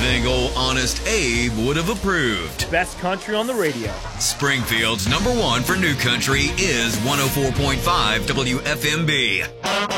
think old Honest Abe would have approved. Best country on the radio. Springfield's #1 for new country is 104.5 WFMB.